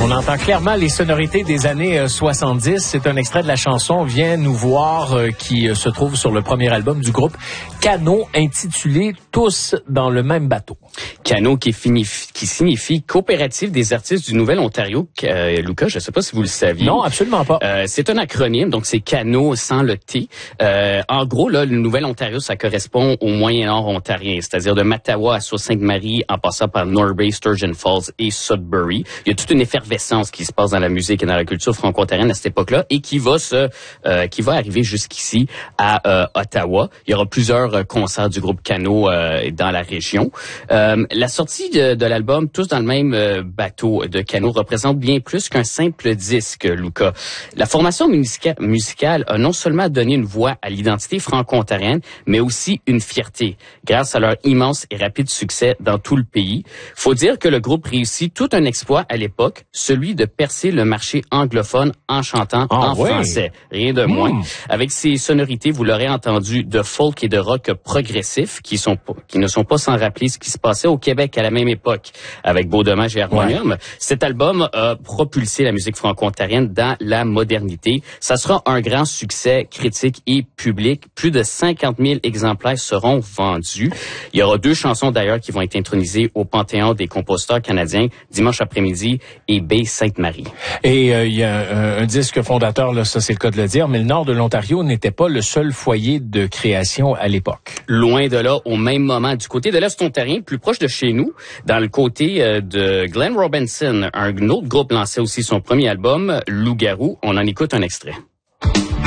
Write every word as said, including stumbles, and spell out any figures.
On entend clairement les sonorités des années soixante-dix. C'est un extrait de la chanson « Viens nous voir » euh, qui euh, se trouve sur le premier album du groupe Cano, intitulé « Tous dans le même bateau ». Cano qui, finif- qui signifie Coopérative des artistes du Nouvel-Ontario. Euh, Lucas, je ne sais pas si vous le saviez. Non, absolument pas. Euh, c'est un acronyme, donc c'est Cano sans le T. Euh, en gros, là, le Nouvel-Ontario, ça correspond au Moyen-Nord ontarien, c'est-à-dire de Mattawa à Sault-Sainte-Marie, en passant par Norway, Sturgeon Falls et Sudbury. Il y a toute une effervescence qui se passe dans la musique et dans la culture franco-ontarienne à cette époque-là et qui va se, euh, qui va arriver jusqu'ici à euh, Ottawa. Il y aura plusieurs euh, concerts du groupe Cano euh, dans la région. Euh, la sortie de, de l'album Tous dans le même euh, bateau de Cano représente bien plus qu'un simple disque, Lucas. La formation musica- musicale a non seulement donné une voix à l'identité franco-ontarienne, mais aussi une fierté, grâce à leur immense et rapide succès dans tout le pays. Faut dire que le groupe réussit tout un exploit à l'époque, celui de percer le marché anglophone en chantant oh, en oui. français. Rien de moins. Mmh. Avec ses sonorités, vous l'aurez entendu, de folk et de rock progressif, qui sont qui ne sont pas sans rappeler ce qui se passait au Québec à la même époque, avec Beau Dommage et Harmonium. Ouais. Cet album a propulsé la musique franco-ontarienne dans la modernité. Ça sera un grand succès critique et public. Plus de cinquante mille exemplaires seront vendus. Il y aura deux chansons d'ailleurs qui vont être intronisées au Panthéon des compositeurs canadiens dimanche après-midi et Baie Sainte-Marie. Et euh, il y a un, un disque fondateur, là, ça c'est le cas de le dire, mais le nord de l'Ontario n'était pas le seul foyer de création à l'époque. Loin de là, au même moment, du côté de l'Est ontarien, plus proche de chez nous, dans le côté euh, de Glenn Robinson, un autre groupe lançait aussi son premier album, Loup-garou. On en écoute un extrait.